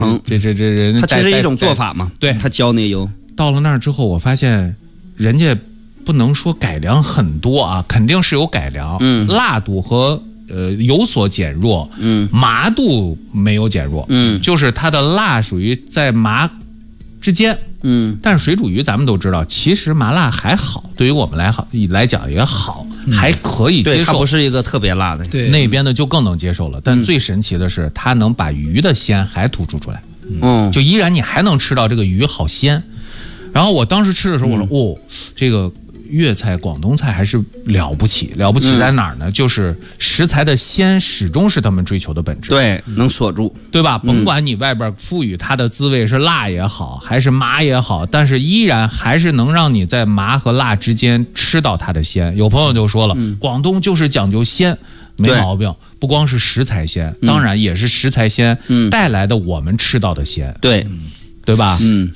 这人它其实一种做法嘛。 对， 它浇那油。 到了那儿之后，我发现人家不能说改良很多啊，肯定是有改良。辣度和有所减弱，麻度没有减弱，就是它的辣属于在麻之间。但是水煮鱼咱们都知道，其实麻辣还好，对于我们来讲也好，还可以接受。 对，它不是一个特别辣的。 对， 那边的就更能接受了。但最神奇的是，它能把鱼的鲜还突出出来。就依然你还能吃到这个鱼好鲜。然后我当时吃的时候，我说这个粤菜、广东菜还是了不起，了不起在哪儿呢？就是食材的鲜始终是他们追求的本质。 对，能锁住， 对吧？甭管你外边赋予它的滋味是辣也好，还是麻也好，但是依然还是能让你在麻和辣之间吃到它的鲜。有朋友就说了，广东就是讲究鲜，没毛病。不光是食材鲜，当然也是食材鲜带来的我们吃到的鲜。 对， 对吧？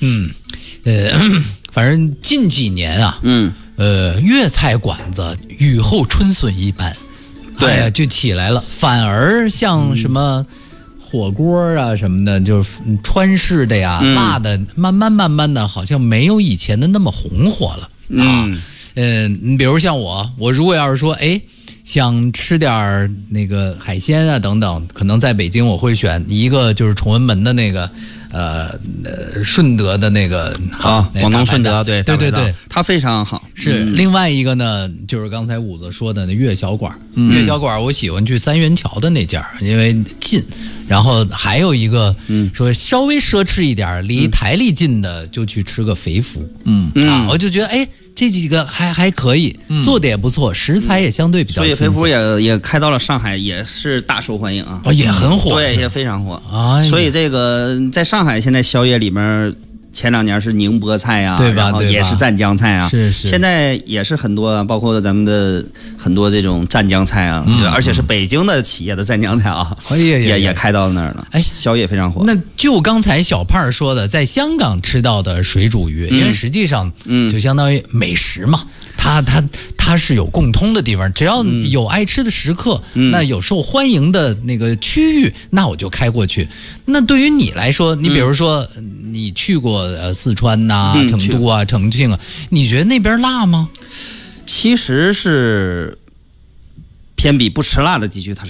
反正近几年啊，粤菜馆子雨后春笋一般， 对， 就起来了。反而像什么火锅啊什么的，就是川式的呀、辣的，慢慢的，好像没有以前的那么红火了。你比如像我如果要是说，想吃点那个海鲜啊等等，可能在北京我会选一个就是崇文门的那个顺德的那个广东顺德，对，它非常好。 是另外一个呢，就是刚才武子说的那粤小馆。粤小馆我喜欢去三元桥的那家，因为近。然后还有一个说稍微奢侈一点，离台里近的就去吃个肥福。我就觉得这几个还可以，做的也不错，食材也相对比较新鲜。 所以肥福也开到了上海，也是大受欢迎啊。 也很火， 对，也非常火。所以这个在上海现在宵夜里面，前2年是宁波菜啊， 对吧？ 然后也是湛江菜啊， 是。 现在也是很多，包括咱们的很多这种湛江菜啊，而且是北京的企业的湛江菜啊，也开到那儿了。宵夜非常火。 那就刚才小胖说的，在香港吃到的水煮鱼，因为实际上就相当于美食嘛，它是有共通的地方，只要有爱吃的食客，那有受欢迎的那个区域，那我就开过去。那对于你来说，你比如说你去过四川呐、成都啊、重庆啊，你觉得那边辣吗？ 其实是偏比不吃辣的地区，它是